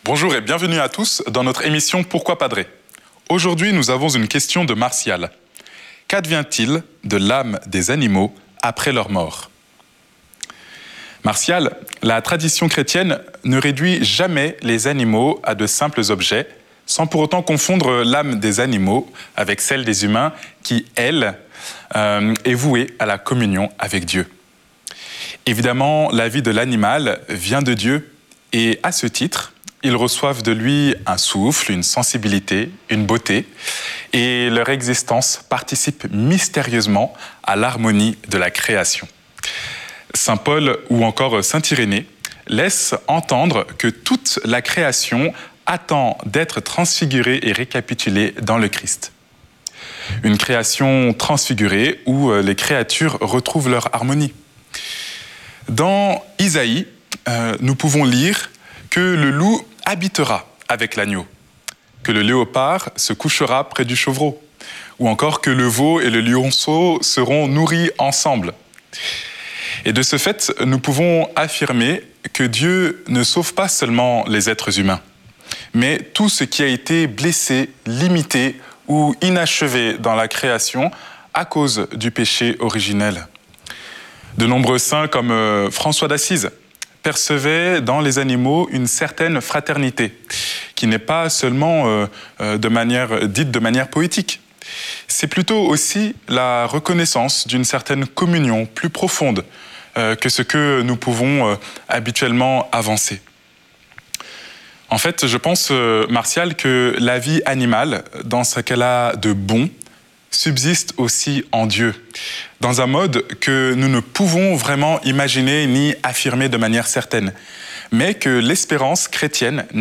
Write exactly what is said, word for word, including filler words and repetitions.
Bonjour et bienvenue à tous dans notre émission Pourquoi Padré. Aujourd'hui, nous avons une question de Martial. Qu'advient-il de l'âme des animaux après leur mort? Martial, la tradition chrétienne ne réduit jamais les animaux à de simples objets, sans pour autant confondre l'âme des animaux avec celle des humains qui, elle, euh, est vouée à la communion avec Dieu. Évidemment, la vie de l'animal vient de Dieu et à ce titre, ils reçoivent de lui un souffle, une sensibilité, une beauté, et leur existence participe mystérieusement à l'harmonie de la création. Saint Paul ou encore Saint Irénée laissent entendre que toute la création attend d'être transfigurée et récapitulée dans le Christ. Une création transfigurée où les créatures retrouvent leur harmonie. Dans Isaïe, euh, nous pouvons lire que le loup habitera avec l'agneau, que le léopard se couchera près du chevreau, ou encore que le veau et le lionceau seront nourris ensemble. Et de ce fait, nous pouvons affirmer que Dieu ne sauve pas seulement les êtres humains, mais tout ce qui a été blessé, limité ou inachevé dans la création à cause du péché originel. De nombreux saints comme François d'Assise percevait dans les animaux une certaine fraternité, qui n'est pas seulement euh, de manière, dite de manière poétique. C'est plutôt aussi la reconnaissance d'une certaine communion plus profonde euh, que ce que nous pouvons euh, habituellement avancer. En fait, je pense, euh, Martial, que la vie animale, dans ce qu'elle a de bon, subsiste aussi en Dieu, dans un mode que nous ne pouvons vraiment imaginer ni affirmer de manière certaine, mais que l'espérance chrétienne